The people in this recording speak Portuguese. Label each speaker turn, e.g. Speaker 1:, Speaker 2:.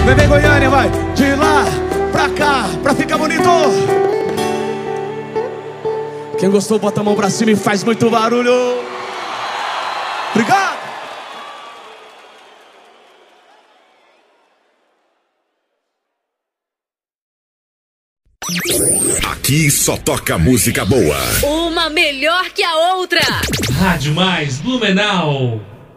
Speaker 1: Bebê Goiânia, vai de lá pra cá, pra ficar bonito. Quem gostou, bota a mão pra cima e faz muito barulho. Obrigado.
Speaker 2: Aqui só toca música boa.
Speaker 3: Uma melhor que a outra.
Speaker 4: Rádio Mais Blumenau.